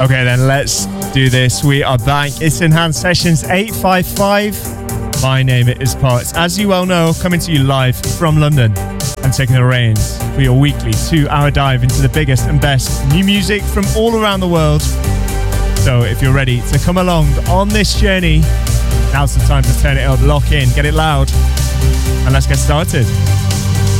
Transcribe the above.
Okay, then let's do this. We are back. It's Enhanced Sessions 855. My name is Parts. As you well know, coming to you live from London and taking the reins for your weekly 2-hour dive into the biggest and best new music from all around the world. So if you're ready to come along on this journey, now's the time to turn it up, lock in, get it loud, and let's get started.